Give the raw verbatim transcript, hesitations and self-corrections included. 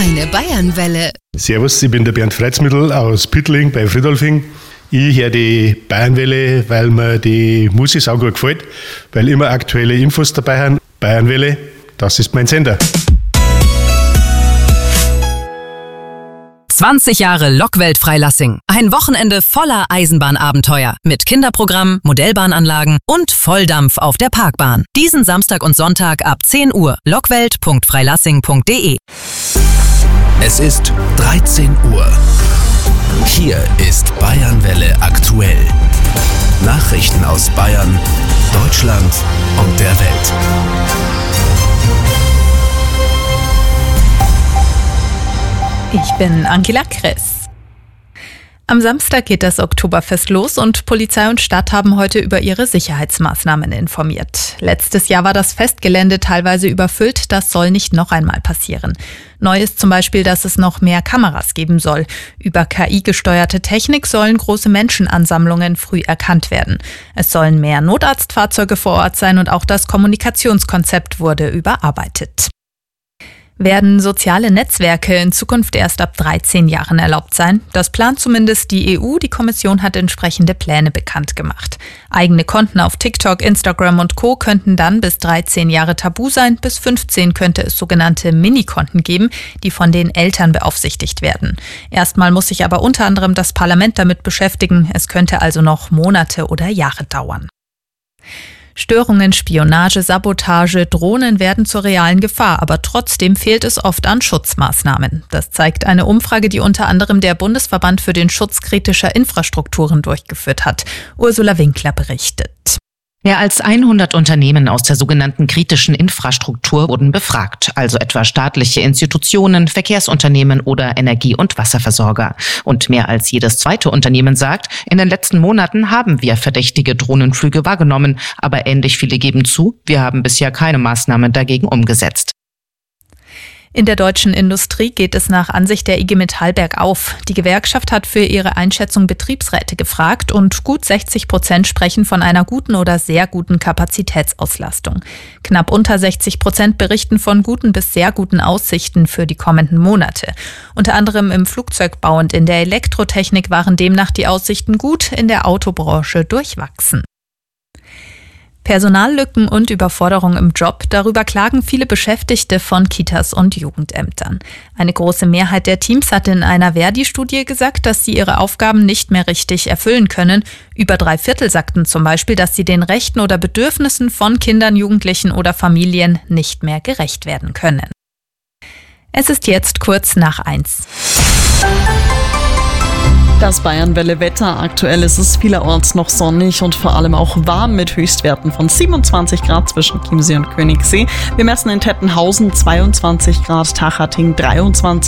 Meine Bayernwelle. Servus, ich bin der Bernd Freizmittel aus Pittling bei Friedolfing. Ich höre die Bayernwelle, weil mir die Musik auch gut gefällt, weil immer aktuelle Infos dabei haben. Bayernwelle, das ist mein Sender. zwanzig Jahre Lokwelt Freilassing. Ein Wochenende voller Eisenbahnabenteuer. Mit Kinderprogramm, Modellbahnanlagen und Volldampf auf der Parkbahn. Diesen Samstag und Sonntag ab zehn Uhr. lockwelt punkt freilassing punkt de. Es ist dreizehn Uhr. Hier ist Bayernwelle aktuell. Nachrichten aus Bayern, Deutschland und der Welt. Ich bin Angela Kress. Am Samstag geht das Oktoberfest los und Polizei und Stadt haben heute über ihre Sicherheitsmaßnahmen informiert. Letztes Jahr war das Festgelände teilweise überfüllt, das soll nicht noch einmal passieren. Neu ist zum Beispiel, dass es noch mehr Kameras geben soll. Über K I-gesteuerte Technik sollen große Menschenansammlungen früh erkannt werden. Es sollen mehr Notarztfahrzeuge vor Ort sein und auch das Kommunikationskonzept wurde überarbeitet. Werden soziale Netzwerke in Zukunft erst ab dreizehn Jahren erlaubt sein? Das plant zumindest die E U. Die Kommission hat entsprechende Pläne bekannt gemacht. Eigene Konten auf TikTok, Instagram und Co. könnten dann bis dreizehn Jahre tabu sein. Bis fünfzehn könnte es sogenannte Minikonten geben, die von den Eltern beaufsichtigt werden. Erstmal muss sich aber unter anderem das Parlament damit beschäftigen. Es könnte also noch Monate oder Jahre dauern. Störungen, Spionage, Sabotage, Drohnen werden zur realen Gefahr, aber trotzdem fehlt es oft an Schutzmaßnahmen. Das zeigt eine Umfrage, die unter anderem der Bundesverband für den Schutz kritischer Infrastrukturen durchgeführt hat. Ursula Winkler berichtet. Mehr als hundert Unternehmen aus der sogenannten kritischen Infrastruktur wurden befragt, also etwa staatliche Institutionen, Verkehrsunternehmen oder Energie- und Wasserversorger. Und mehr als jedes zweite Unternehmen sagt, in den letzten Monaten haben wir verdächtige Drohnenflüge wahrgenommen, aber ähnlich viele geben zu, wir haben bisher keine Maßnahmen dagegen umgesetzt. In der deutschen Industrie geht es nach Ansicht der I G Metall bergauf. Die Gewerkschaft hat für ihre Einschätzung Betriebsräte gefragt und gut sechzig Prozent sprechen von einer guten oder sehr guten Kapazitätsauslastung. Knapp unter sechzig Prozent berichten von guten bis sehr guten Aussichten für die kommenden Monate. Unter anderem im Flugzeugbau und in der Elektrotechnik waren demnach die Aussichten gut, in der Autobranche durchwachsen. Personallücken und Überforderung im Job, darüber klagen viele Beschäftigte von Kitas und Jugendämtern. Eine große Mehrheit der Teams hat in einer Verdi-Studie gesagt, dass sie ihre Aufgaben nicht mehr richtig erfüllen können. Über drei Viertel sagten zum Beispiel, dass sie den Rechten oder Bedürfnissen von Kindern, Jugendlichen oder Familien nicht mehr gerecht werden können. Es ist jetzt kurz nach eins. Das Bayernwelle-Wetter. Aktuell ist es vielerorts noch sonnig und vor allem auch warm mit Höchstwerten von siebenundzwanzig Grad zwischen Chiemsee und Königssee. Wir messen in Tettenhausen zweiundzwanzig Grad, Tachhating dreiundzwanzig.